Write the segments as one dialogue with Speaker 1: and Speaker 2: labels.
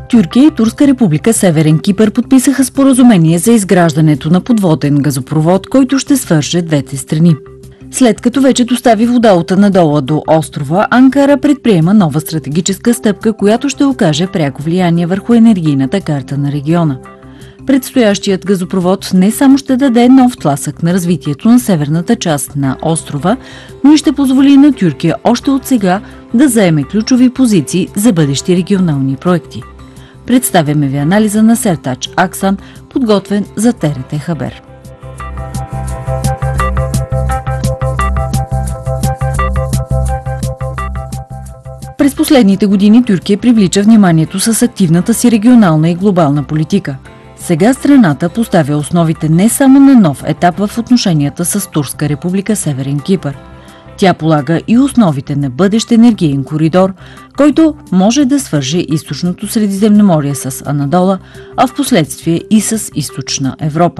Speaker 1: Тюркия и Турска република Северен Кипър подписаха споразумение за изграждането на подводен газопровод, който ще свърже двете страни. След като вече достави вода от Анадола до острова, Анкара предприема нова стратегическа стъпка, която ще окаже пряко влияние върху енергийната карта на региона. Предстоящият газопровод не само ще даде нов тласък на развитието на северната част на острова, но и ще позволи на Тюркия още от сега да заеме ключови позиции за бъдещи регионални проекти. Представяме ви анализа на Сертач Аксан, подготвен за ТРТ Хабер. През последните години Тюркия привлича вниманието с активната си регионална и глобална политика. Сега страната поставя основите не само на нов етап в отношенията с Турска република Северен Кипър. Тя полага и основите на бъдещ енергиен коридор, който може да свърже източното Средиземноморие с Анадола, а в последствие и с източна Европа.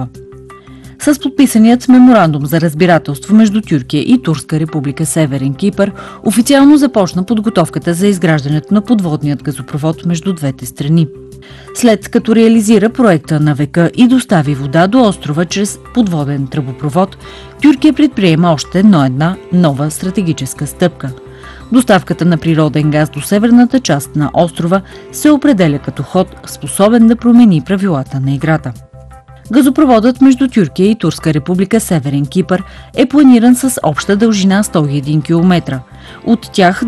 Speaker 1: С подписаният меморандум за разбирателство между Тюркия и Турска република Северен Кипър официално започна подготовката за изграждането на подводният газопровод между двете страни. След като реализира проекта на века и достави вода до острова чрез подводен тръбопровод, Тюркия предприема още една нова стратегическа стъпка. Доставката на природен газ до северната част на острова се определя като ход, способен да промени правилата на играта. Газопроводът между Тюркия и Турска република Северен Кипър е планиран с обща дължина 101 км. От тях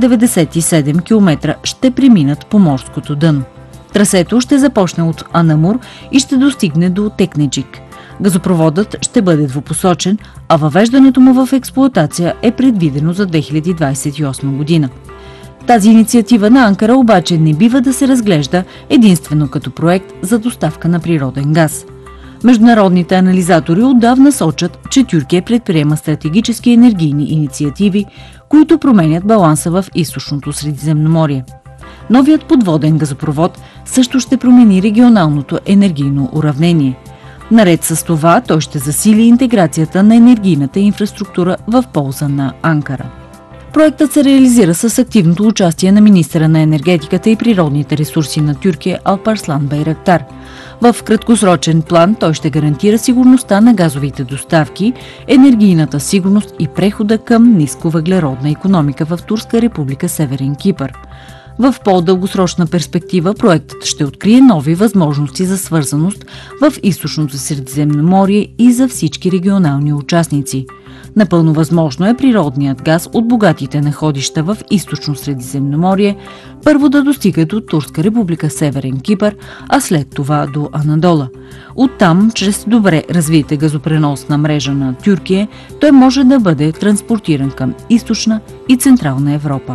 Speaker 1: 97 км ще преминат по морското дъно. Трасето ще започне от Анамур и ще достигне до Текнеджик. Газопроводът ще бъде двупосочен, а въвеждането му в експлоатация е предвидено за 2028 година. Тази инициатива на Анкара обаче не бива да се разглежда единствено като проект за доставка на природен газ. Международните анализатори отдавна сочат, че Тюркия предприема стратегически енергийни инициативи, които променят баланса в източното Средиземноморие. Новият подводен газопровод също ще промени регионалното енергийно уравнение. Наред с това, той ще засили интеграцията на енергийната инфраструктура в полза на Анкара. Проектът се реализира с активното участие на министъра на енергетиката и природните ресурси на Тюркия Алпарслан Байрактар. В краткосрочен план той ще гарантира сигурността на газовите доставки, енергийната сигурност и прехода към нисковъглеродна икономика в Турска република Северен Кипър. В по-дългосрочна перспектива проектът ще открие нови възможности за свързаност в източното Средиземноморие и за всички регионални участници. Напълно възможно е природният газ от богатите находища в източно Средиземноморие първо да достига до Турска република Северен Кипър, а след това до Анадола. Оттам, чрез добре развита газопреносна мрежа на Тюркия, той може да бъде транспортиран към източна и централна Европа.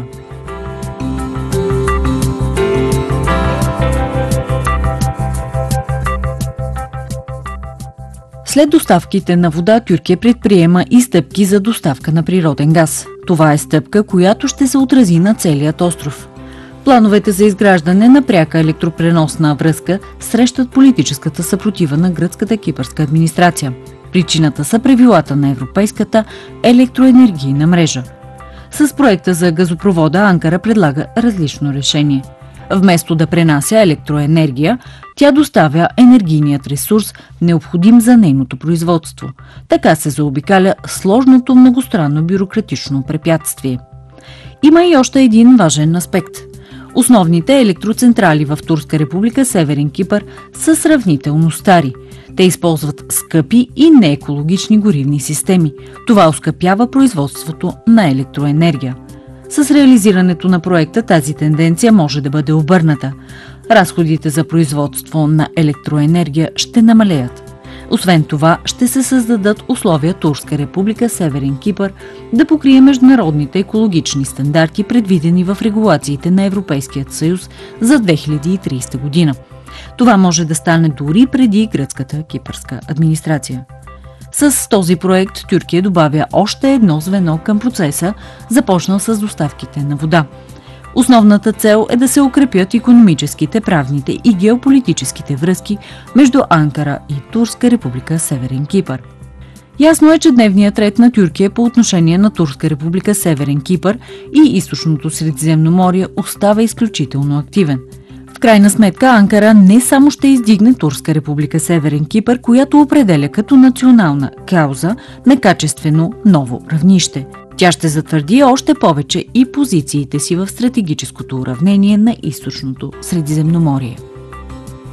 Speaker 1: След доставките на вода, Тюркия предприема и стъпки за доставка на природен газ. Това е стъпка, която ще се отрази на целият остров. Плановете за изграждане на пряка електропреносна връзка срещат политическата съпротива на гръцката кипърска администрация. Причината са правилата на европейската електроенергийна мрежа. С проекта за газопровода Анкара предлага различно решение. Вместо да пренася електроенергия, тя доставя енергийният ресурс, необходим за нейното производство. Така се заобикаля сложното многостранно бюрократично препятствие. Има и още един важен аспект. Основните електроцентрали в Турска република Северен Кипър са сравнително стари. Те използват скъпи и неекологични горивни системи. Това оскъпява производството на електроенергия. С реализирането на проекта тази тенденция може да бъде обърната. Разходите за производство на електроенергия ще намалеят. Освен това, ще се създадат условия Турска република Северен Кипър да покрие международните екологични стандарти, предвидени в регулациите на Европейският съюз за 2030 година. Това може да стане дори преди гръцката кипърска администрация. С този проект Тюркия добавя още едно звено към процеса, започнал с доставките на вода. Основната цел е да се укрепят икономическите, правните и геополитическите връзки между Анкара и Турска република Северен Кипър. Ясно е, че дневният ред на Тюркия по отношение на Турска република Северен Кипър и източното Средиземноморие остава изключително активен. В крайна сметка Анкара не само ще издигне Турска република Северен Кипър, която определя като национална кауза некачествено ново равнище. Тя ще затвърди още повече и позициите си в стратегическото уравнение на източното Средиземноморие.